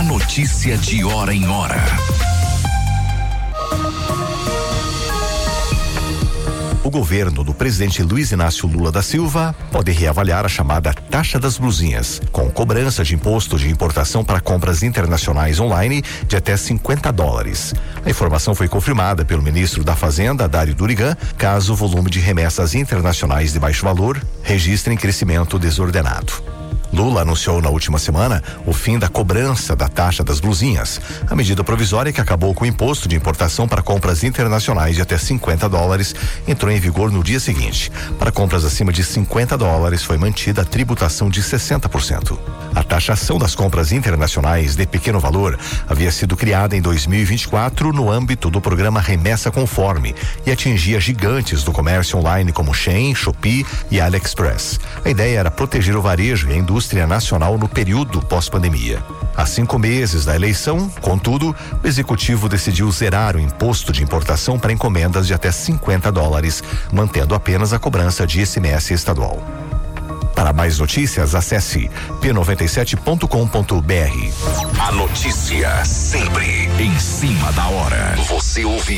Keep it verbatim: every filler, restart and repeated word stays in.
notícia de hora em hora. O governo do presidente Luiz Inácio Lula da Silva pode reavaliar a chamada taxa das blusinhas, com cobrança de imposto de importação para compras internacionais online de até cinquenta dólares. A informação foi confirmada pelo ministro da Fazenda, Dário Durigan, caso o volume de remessas internacionais de baixo valor registre crescimento desordenado. Lula anunciou na última semana o fim da cobrança da taxa das blusinhas, a medida provisória que acabou com o imposto de importação para compras internacionais de até cinquenta dólares entrou em vigor no dia seguinte. Para compras acima de cinquenta dólares foi mantida a tributação de sessenta por cento. A taxação das compras internacionais de pequeno valor havia sido criada em dois mil e vinte e quatro no âmbito do programa Remessa Conforme e atingia gigantes do comércio online como Shein, Shopee e AliExpress. A ideia era proteger o varejo e a indústria nacional no período pós-pandemia. Há cinco meses da eleição, contudo, o executivo decidiu zerar o imposto de importação para encomendas de até cinquenta dólares, mantendo apenas a cobrança de I C M S estadual. Para mais notícias, acesse p noventa e sete ponto com ponto b r. A notícia sempre em cima da hora. Você ouve